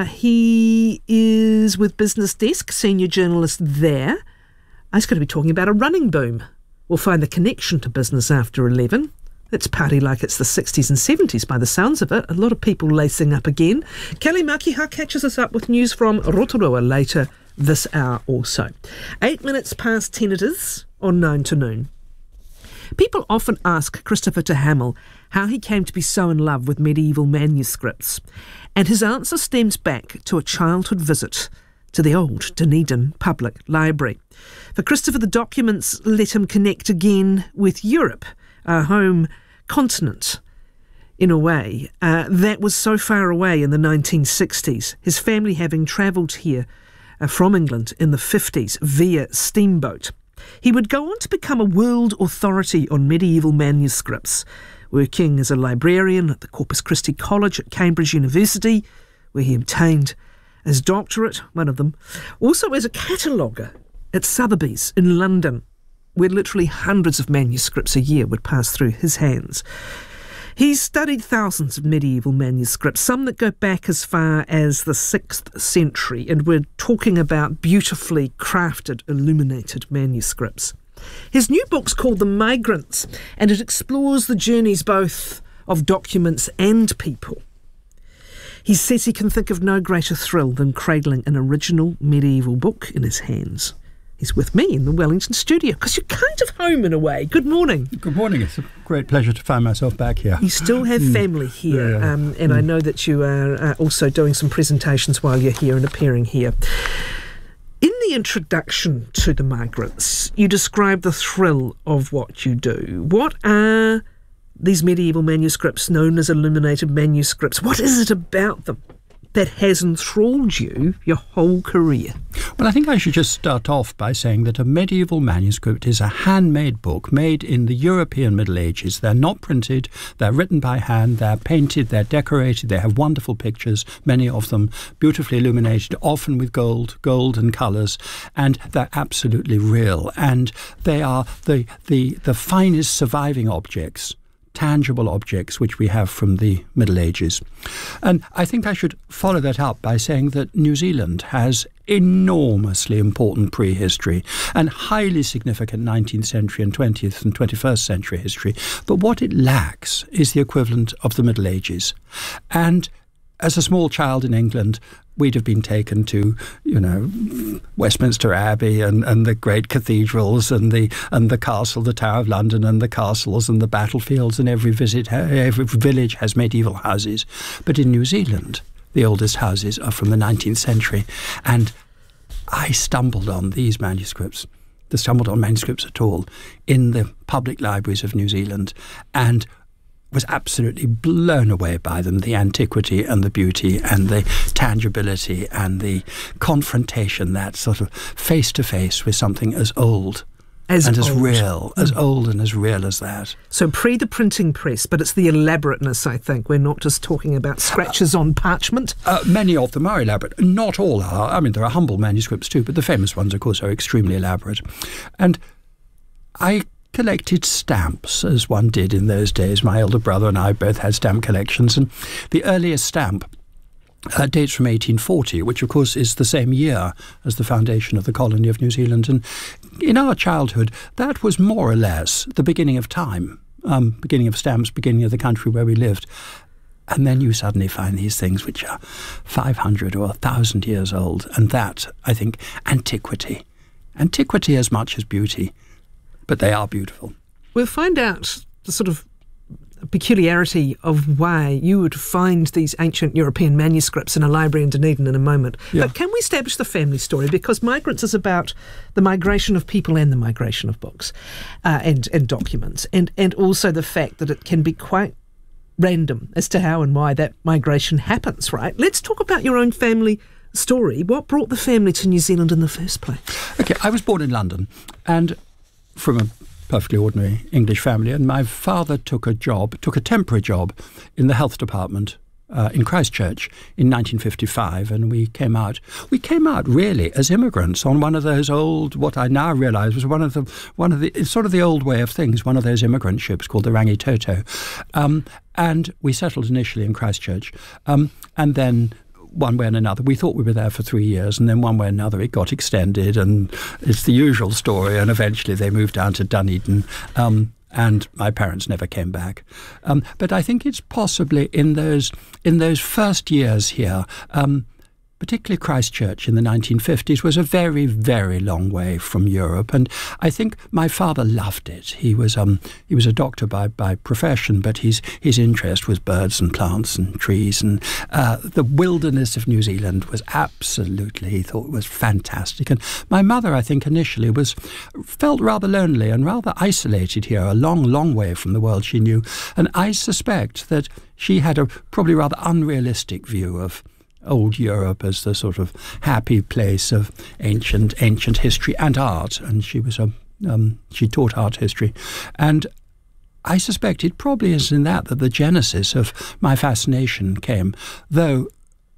he is with Business Desk, senior journalist there. He's going to be talking about a running boom. We'll find the connection to business after eleven. It's party like it's the sixties and seventies by the sounds of it. A lot of people lacing up again. Kelly Makiha catches us up with news from Rotorua later this hour also. Eight minutes past ten it is on nine to noon. People often ask Christopher de Hamel how he came to be so in love with medieval manuscripts. And his answer stems back to a childhood visit to the old Dunedin Public Library. For Christopher, the documents let him connect again with Europe, our home continent, in a way, uh, that was so far away in the nineteen sixties, his family having travelled here uh, from England in the fifties via steamboat. He would go on to become a world authority on medieval manuscripts, working as a librarian at the Corpus Christi College at Cambridge University, where he obtained his doctorate, one of them, also as a cataloguer at Sotheby's in London, where literally hundreds of manuscripts a year would pass through his hands. He's studied thousands of medieval manuscripts, some that go back as far as the sixth century, and we're talking about beautifully crafted, illuminated manuscripts. His new book's called The Migrants, and it explores the journeys both of documents and people. He says he can think of no greater thrill than cradling an original medieval book in his hands. He's with me in the Wellington studio, because you're kind of home in a way. Good morning. Good morning. It's a great pleasure to find myself back here. You still have family here, yeah. um, and mm. I know that you are uh, also doing some presentations while you're here and appearing here. In the introduction to The Migrants, you describe the thrill of what you do. What are these medieval manuscripts known as illuminated manuscripts, what is it about them that has enthralled you your whole career? Well, I think I should just start off by saying that a medieval manuscript is a handmade book made in the European Middle Ages. They're not printed, they're written by hand, they're painted, they're decorated, they have wonderful pictures, many of them beautifully illuminated, often with gold, gold and colours, and they're absolutely real. And they are the, the, the finest surviving objects, tangible objects which we have from the Middle Ages. And I think I should follow that up by saying that New Zealand has enormously important prehistory and highly significant nineteenth century and twentieth and twenty-first century history. But what it lacks is the equivalent of the Middle Ages. And as a small child in England, we'd have been taken to, you know, Westminster Abbey and, and the great cathedrals and the and the castle, the Tower of London and the castles and the battlefields, and every visit, every village has medieval houses. But in New Zealand, the oldest houses are from the nineteenth century. And I stumbled on these manuscripts, I stumbled on manuscripts at all, in the public libraries of New Zealand, and was absolutely blown away by them, the antiquity and the beauty and the tangibility and the confrontation, that sort of face-to-face with something as old as and old. as real, mm. as old and as real as that. So pre the printing press, but it's the elaborateness, I think. We're not just talking about scratches uh, on parchment. Uh, many of them are elaborate. Not all are. I mean, there are humble manuscripts too, but the famous ones, of course, are extremely elaborate. And I collected stamps, as one did in those days. My elder brother and I both had stamp collections, and the earliest stamp uh, dates from eighteen forty, which of course is the same year as the foundation of the colony of New Zealand. And in our childhood, that was more or less the beginning of time, um, beginning of stamps, beginning of the country where we lived. And then you suddenly find these things which are five hundred or one thousand years old, and that, I think, antiquity. Antiquity as much as beauty. But they are beautiful. We'll find out the sort of peculiarity of why you would find these ancient European manuscripts in a library in Dunedin in a moment. Yeah. But can we establish the family story? Because Migrants is about the migration of people and the migration of books uh, and, and documents, and, and also the fact that it can be quite random as to how and why that migration happens, right? Let's talk about your own family story. What brought the family to New Zealand in the first place? Okay, I was born in London, and from a perfectly ordinary English family, and my father took a job, took a temporary job in the health department uh, in Christchurch in nineteen fifty-five, and we came out. We came out really as immigrants on one of those old, what I now realise was one of the one of the it's sort of the old way of things, one of those immigrant ships called the Rangitoto, um, and we settled initially in Christchurch, um, and then, one way and another, we thought we were there for three years, and then one way and another it got extended, and it's the usual story, and eventually they moved down to Dunedin, um, and my parents never came back. Um, but I think it's possibly in those in those first years here, um, particularly Christchurch in the nineteen fifties, was a very, very long way from Europe. And I think my father loved it. He was um he was a doctor by, by profession, but his his interest was birds and plants and trees. And uh, the wilderness of New Zealand was absolutely, he thought, was fantastic. And my mother, I think, initially was felt rather lonely and rather isolated here, a long, long way from the world she knew. And I suspect that she had a probably rather unrealistic view of old Europe as the sort of happy place of ancient ancient history and art, and she was a um, she taught art history, and I suspect it probably is in that that the genesis of my fascination came, though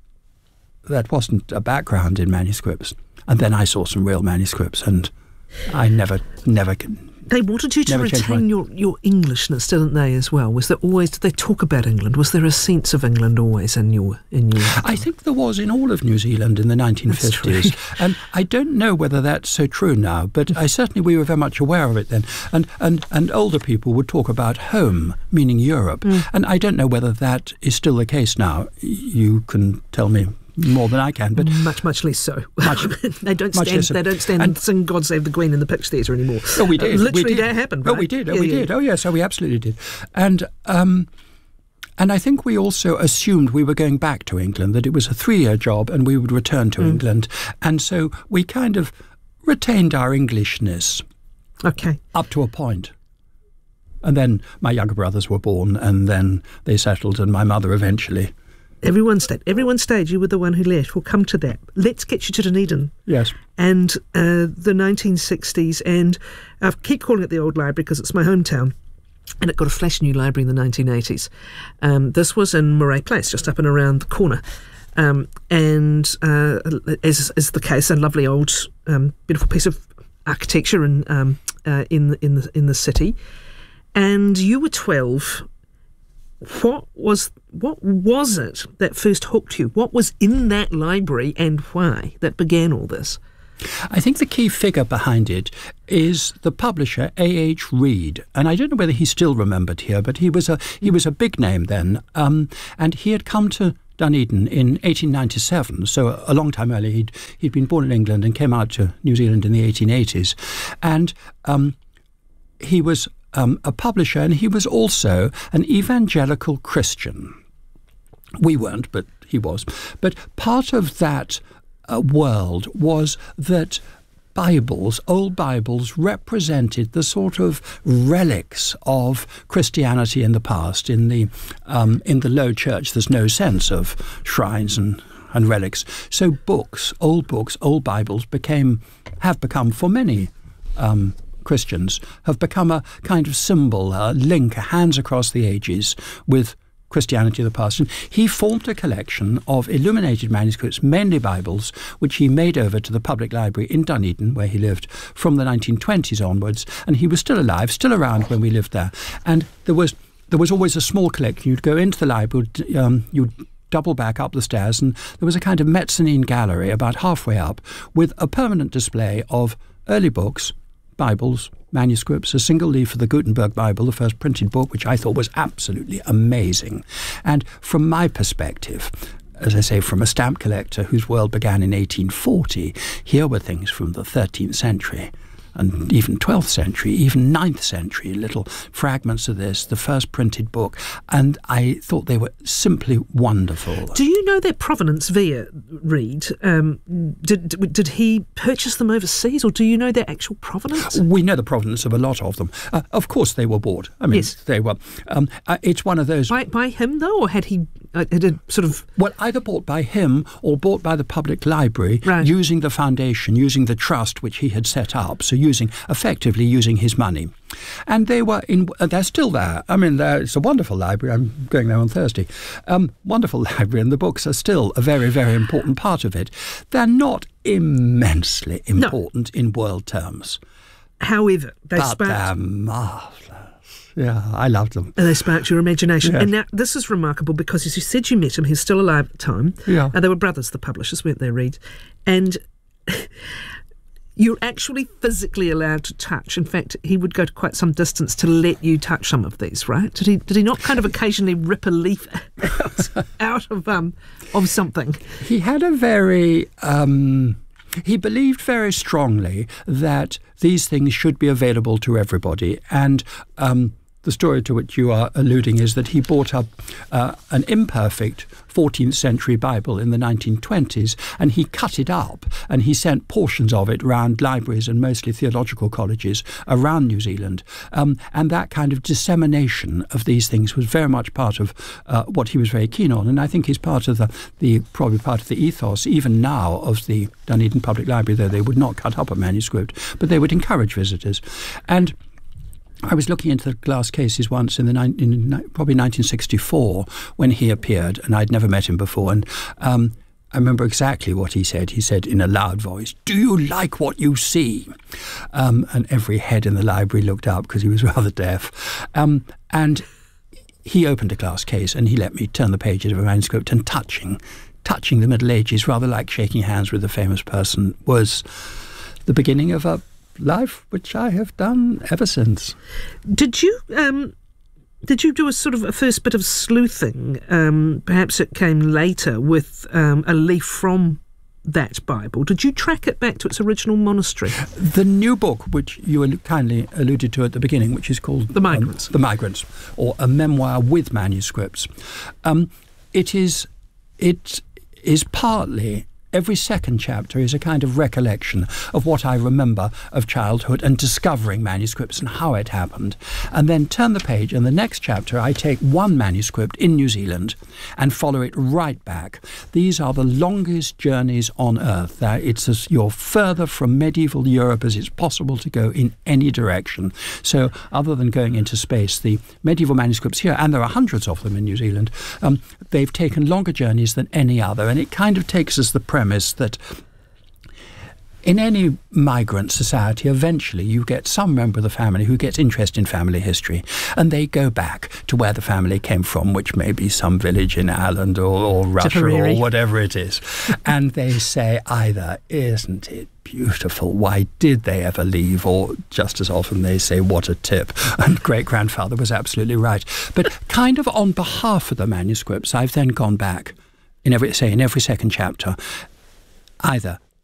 that wasn't a background in manuscripts. And then I saw some real manuscripts, and I never never could. They wanted you to retain your, your Englishness, didn't they, as well? Was there always, did they talk about England? Was there a sense of England always in your in your? I think there was in all of New Zealand in the nineteen fifties. And I don't know whether that's so true now, but I certainly, we were very much aware of it then. And and, and older people would talk about home, meaning Europe. Mm. And I don't know whether that is still the case now. You can tell me more than I can, but much, much less so. Much, they don't much stand. So. They don't stand and, and sing "God Save the Queen" in the Pitch Theatre anymore. Oh, we did. Uh, literally, we did. that happened. Right? Oh, we did. Oh, yeah, we yeah. did. Oh, yes. Oh, we absolutely did. And um, and I think we also assumed we were going back to England, that it was a three-year job, and we would return to mm. England, and so we kind of retained our Englishness. Okay. Up to a point. And then my younger brothers were born, and then they settled, and my mother eventually. Everyone stayed. Everyone stayed. You were the one who left. We'll come to that. Let's get you to Dunedin. Yes. And uh, the nineteen sixties, and I keep calling it the old library because it's my hometown. And it got a flash new library in the nineteen eighties. Um, this was in Murray Place, just up and around the corner. Um, and uh, as is the case, a lovely old, um, beautiful piece of architecture in um, uh, in in the in the city. And you were twelve. What was what was it that first hooked you? What was in that library and why that began all this? I think the key figure behind it is the publisher A H Reid, and I don't know whether he's still remembered here, but he was a he was a big name then, um, and he had come to Dunedin in eighteen ninety-seven, so a long time earlier. He'd he'd been born in England and came out to New Zealand in the eighteen eighties, and um, he was um, a publisher, and he was also an evangelical Christian. We weren't, but he was. But part of that uh, world was that Bibles, old Bibles, represented the sort of relics of Christianity in the past. In the um, in the Low Church, there's no sense of shrines and, and relics. So books, old books, old Bibles became have become for many um, Christians have become a kind of symbol, a link, a hands across the ages with Christianity of the past. And he formed a collection of illuminated manuscripts, mainly Bibles, which he made over to the public library in Dunedin, where he lived, from the nineteen twenties onwards. And he was still alive, still around when we lived there. And there was there was always a small collection. You'd go into the library, um, you'd double back up the stairs, and there was a kind of mezzanine gallery about halfway up with a permanent display of early books, Bibles, manuscripts, a single leaf of the Gutenberg Bible, the first printed book, which I thought was absolutely amazing. And from my perspective, as I say, from a stamp collector whose world began in eighteen forty, here were things from the thirteenth century and even twelfth century, even ninth century, little fragments of this, the first printed book, and I thought they were simply wonderful. Do you know their provenance via Reid? Um, did, did he purchase them overseas, or do you know their actual provenance? We know the provenance of a lot of them. Uh, of course they were bought. I mean, yes. they were. Um, uh, it's one of those... By, by him, though, or had he uh, had a sort of... Well, either bought by him or bought by the public library, right, using the foundation, using the trust which he had set up, so using effectively using his money. And they were in, they're still there. I mean, it's a wonderful library. I'm going there on Thursday. Um, wonderful library, and the books are still a very, very important part of it. They're not immensely important no. in world terms. However, they but sparked... they're marvellous. Yeah, I loved them. And they sparked your imagination. Yes. And now, this is remarkable because, as you said, you met him. He's still alive at the time. Yeah. And they were brothers, the publishers, weren't they, Reid? And... You're actually physically allowed to touch. In fact, he would go to quite some distance to let you touch some of these, right? Did he? Did he not kind of occasionally rip a leaf out, out of um of something? He had a very. Um, he believed very strongly that these things should be available to everybody, and. Um, The story to which you are alluding is that he bought up uh, an imperfect fourteenth century Bible in the nineteen twenties, and he cut it up and he sent portions of it around libraries and mostly theological colleges around New Zealand. Um, and that kind of dissemination of these things was very much part of uh, what he was very keen on. And I think is part of the, the probably part of the ethos, even now, of the Dunedin Public Library, though they would not cut up a manuscript, but they would encourage visitors. And I was looking into the glass cases once in the in probably nineteen sixty-four when he appeared, and I'd never met him before. And um, I remember exactly what he said. He said in a loud voice, "Do you like what you see?" Um, and every head in the library looked up because he was rather deaf. Um, and he opened a glass case and he let me turn the pages of a manuscript, and touching, touching the Middle Ages, rather like shaking hands with a famous person, was the beginning of a life which I have done ever since. Did you um, did you do a sort of a first bit of sleuthing? Um, perhaps it came later with um, a leaf from that Bible. Did you track it back to its original monastery? The new book, which you kindly alluded to at the beginning, which is called The Migrants, um, The Migrants, or a memoir with manuscripts. Um, it is it is partly every second chapter is a kind of recollection of what I remember of childhood and discovering manuscripts and how it happened. And then turn the page, and the next chapter I take one manuscript in New Zealand and follow it right back. These are the longest journeys on Earth. Uh, it's as you're further from medieval Europe as it's possible to go in any direction. So other than going into space, the medieval manuscripts here, and there are hundreds of them in New Zealand, um, they've taken longer journeys than any other, and it kind of takes us the premise that in any migrant society, eventually you get some member of the family who gets interested in family history, and they go back to where the family came from, which may be some village in Ireland or, or Russia Tipperary. or whatever it is. And they say either, isn't it beautiful, why did they ever leave? Or just as often they say, what a tip. And great-grandfather was absolutely right. But kind of on behalf of the manuscripts, I've then gone back, in every say in every second chapter, either